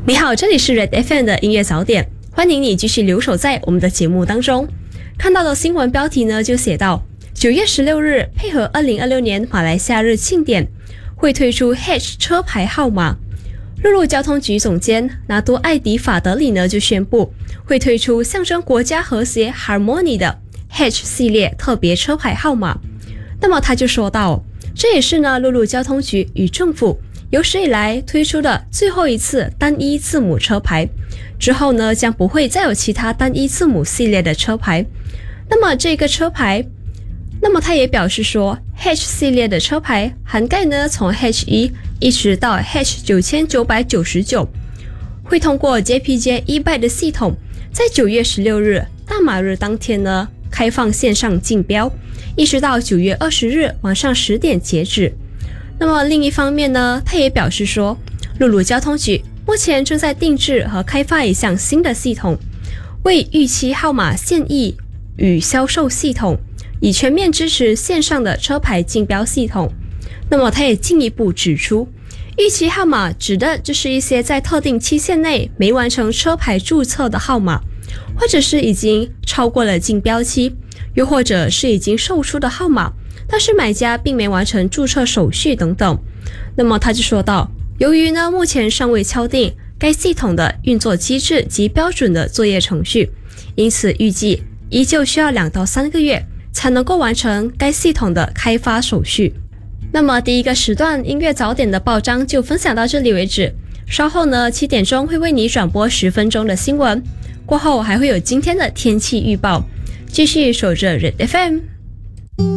你好，这里是 Red FM 的音乐早点，欢迎你继续留守在我们的节目当中。看到的新闻标题呢，就写到9月16日配合2026年马来西亚日庆典，会推出 H 车牌号码。陆路交通局总监拿多艾迪法德里呢就宣布，会推出象征国家和谐 Harmony 的 H 系列特别车牌号码。那么他就说到，这也是呢陆路交通局与政府有史以来推出的最后一次单一字母车牌，之后呢将不会再有其他单一字母系列的车牌。那么这个车牌，那么他也表示说 H 系列的车牌涵盖呢从 H1 一直到 H9999， 会通过 JPJ eBike 的系统，在9月16日大马日当天呢开放线上竞标，一直到9月20日晚上10点截止。那么另一方面呢，他也表示说，陆路交通局目前正在定制和开发一项新的系统，为逾期号码现役与销售系统，以全面支持线上的车牌竞标系统。那么他也进一步指出，逾期号码指的就是一些在特定期限内没完成车牌注册的号码，或者是已经超过了竞标期，又或者是已经售出的号码，但是买家并没完成注册手续等等。那么他就说到，由于呢目前尚未敲定该系统的运作机制及标准的作业程序，因此预计依旧需要2到3个月才能够完成该系统的开发手续。那么第一个时段音乐早点的报章就分享到这里为止，稍后呢7点钟会为你转播10分钟的新闻，过后还会有今天的天气预报，继续守着 Red FM。